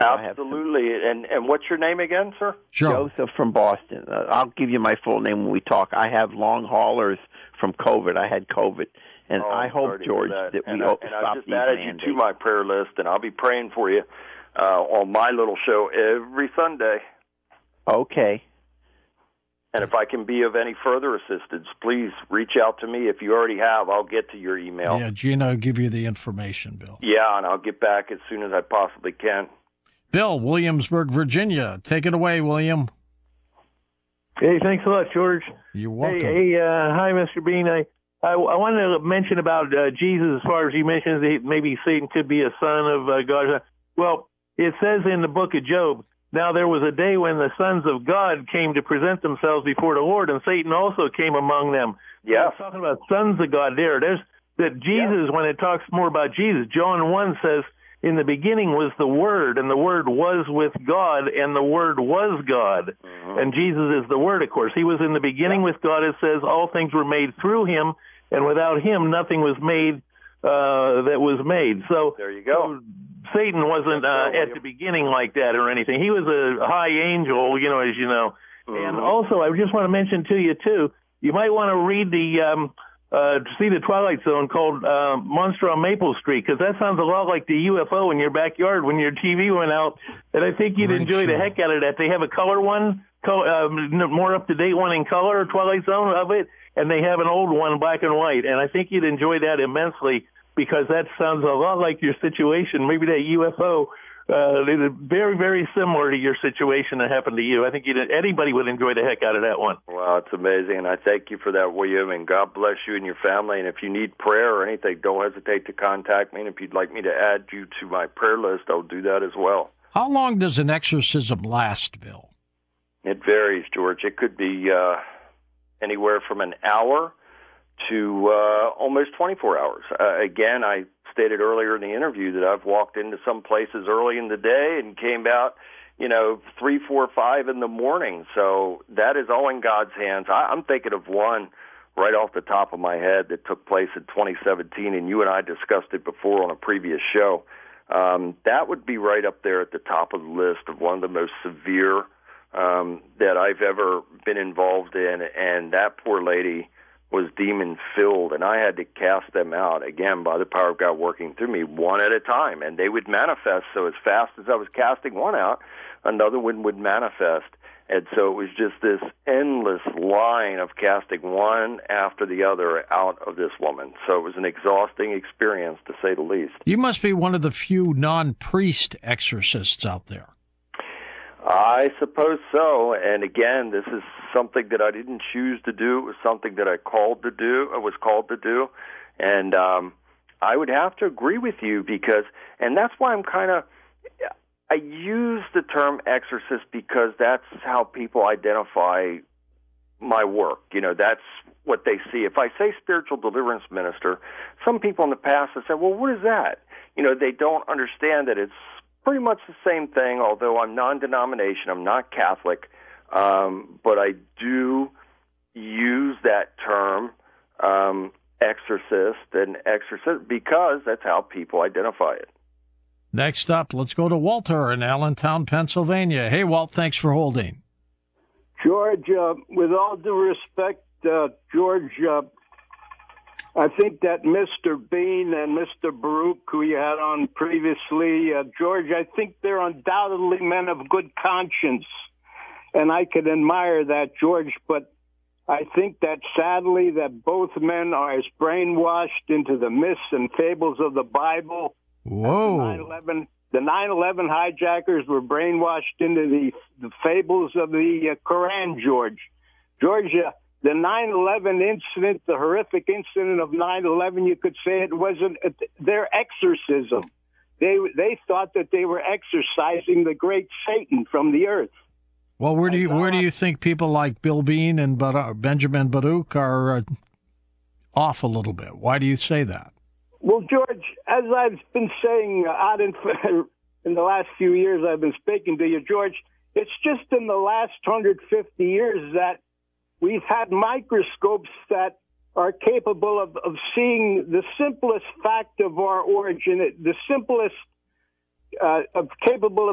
Absolutely. And what's your name again, sir? Joe. Joseph from Boston. I'll give you my full name when we talk. I have long haulers from COVID. I had COVID. And I hope, George, that we stop these I've just added mandates. you to my prayer list, and I'll be praying for you on my little show every Sunday. Okay. And if I can be of any further assistance, please reach out to me. If you already have, I'll get to your email. Yeah, Gina will give you the information, Bill. Yeah, and I'll get back as soon as I possibly can. Bill, Williamsburg, Virginia. Take it away, William. Hey, thanks a lot, George. You're welcome. Hi, Mr. Bean. I wanted to mention about Jesus as far as you mentioned that maybe Satan could be a son of God. Well, it says in the book of Job, now there was a day when the sons of God came to present themselves before the Lord, and Satan also came among them. Yeah. So talking about sons of God there's that Jesus, when it talks more about Jesus, John 1 says, in the beginning was the Word, and the Word was with God, and the Word was God. Mm-hmm. And Jesus is the Word, of course. He was in the beginning with God. It says all things were made through him, and without him nothing was made that was made. So there you go. So Satan wasn't at the beginning like that or anything. He was a high angel, as you know. Mm-hmm. And also, I just want to mention to you, too, you might want to read see the Twilight Zone called Monster on Maple Street, because that sounds a lot like the UFO in your backyard when your TV went out, and I think you'd enjoy the heck out of that. They have a color one, more up-to-date one in color, Twilight Zone of it, and they have an old one, black and white, and I think you'd enjoy that immensely, because that sounds a lot like your situation. Maybe that UFO is very, very similar to your situation that happened to you. I think anybody would enjoy the heck out of that one. Wow, it's amazing, and I thank you for that, William, and God bless you and your family. And if you need prayer or anything, don't hesitate to contact me. And if you'd like me to add you to my prayer list, I'll do that as well. How long does an exorcism last, Bill? It varies, George. It could be anywhere from an hour to almost 24 hours. Again, I stated earlier in the interview that I've walked into some places early in the day and came out, 3, 4, 5 in the morning. So that is all in God's hands. I'm thinking of one right off the top of my head that took place in 2017, and you and I discussed it before on a previous show. That would be right up there at the top of the list of one of the most severe that I've ever been involved in, and that poor lady was demon-filled, and I had to cast them out, again, by the power of God working through me, one at a time, and they would manifest. So as fast as I was casting one out, another one would manifest, and so it was just this endless line of casting one after the other out of this woman. So it was an exhausting experience, to say the least. You must be one of the few non-priest exorcists out there. I suppose so. And again, this is something that I didn't choose to do. It was something that I was called to do. And I would have to agree with you because, and that's why I use the term exorcist because that's how people identify my work. That's what they see. If I say spiritual deliverance minister, some people in the past have said, well, what is that? They don't understand that it's pretty much the same thing, although I'm non-denomination, I'm not Catholic, but I do use that term, exorcist because that's how people identify it. Next up, let's go to Walter in Allentown, Pennsylvania. Hey, Walt, thanks for holding. George, with all due respect, George, I think that Mr. Bean and Mr. Baruch, who you had on previously, George, I think they're undoubtedly men of good conscience, and I could admire that, George, but I think that sadly that both men are as brainwashed into the myths and fables of the Bible. Whoa. The 9/11 hijackers were brainwashed into the fables of the Quran, George. George, the 9/11 incident, the horrific incident of 9/11, you could say it wasn't their exorcism. They thought that they were exorcising the great Satan from the earth. Well, where do you think people like Bill Bean and Benjamin Baruch are off a little bit? Why do you say that? Well, George, as I've been saying out in the last few years I've been speaking to you, George, it's just in the last 150 years that we've had microscopes that are capable of seeing the simplest fact of our origin, the simplest capable of